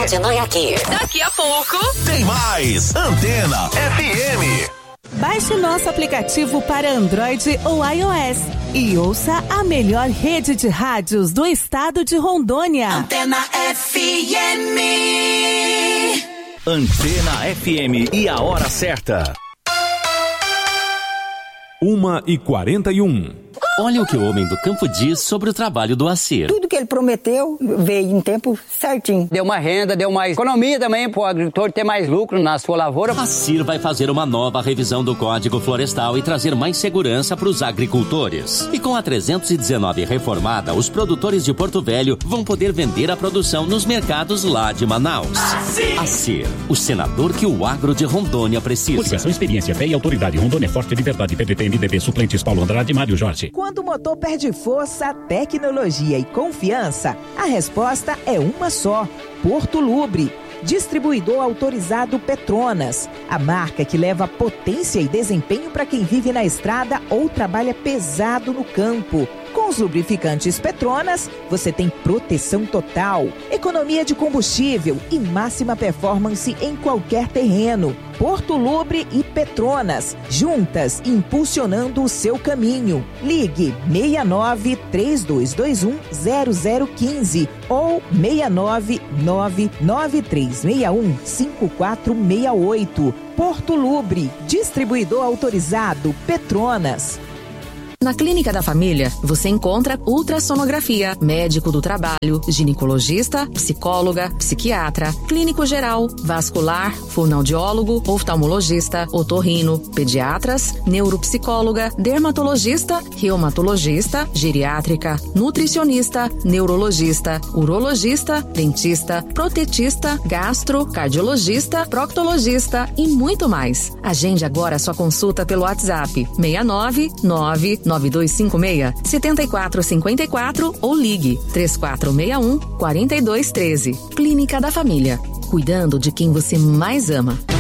Continue aqui. Daqui a pouco tem mais Antena FM. Baixe nosso aplicativo para Android ou iOS e ouça a melhor rede de rádios do estado de Rondônia. Antena FM. Antena FM e a hora certa. 1h41. Olha o que o homem do campo diz sobre o trabalho do Acir. Tudo que ele prometeu veio em tempo certinho. Deu uma renda, deu mais economia também para o agricultor ter mais lucro na sua lavoura. Acir vai fazer uma nova revisão do Código Florestal e trazer mais segurança para os agricultores. E com a 319 reformada, os produtores de Porto Velho vão poder vender a produção nos mercados lá de Manaus. Acir, o senador que o agro de Rondônia precisa. Coligação Experiência, Fé e Autoridade. Rondônia Forte, Liberdade, PDT, MDB, suplentes Paulo Andrade e Mário Jorge. Quando o motor perde força, tecnologia e confiança, a resposta é uma só: Porto Lubre. Distribuidor autorizado Petronas, a marca que leva potência e desempenho para quem vive na estrada ou trabalha pesado no campo. Com os lubrificantes Petronas, você tem proteção total, economia de combustível e máxima performance em qualquer terreno. Porto Lubre e Petronas, juntas impulsionando o seu caminho. Ligue 69-3221-0015 ou 69993615468. Porto Lubre, distribuidor autorizado Petronas. Na Clínica da Família, você encontra ultrassonografia, médico do trabalho, ginecologista, psicóloga, psiquiatra, clínico geral, vascular, fonoaudiólogo, oftalmologista, otorrino, pediatras, neuropsicóloga, dermatologista, reumatologista, geriátrica, nutricionista, neurologista, urologista, dentista, protetista, gastro, cardiologista, proctologista e muito mais. Agende agora sua consulta pelo WhatsApp 6999256-7454 ou ligue 3461-4213. Clínica da Família. Cuidando de quem você mais ama.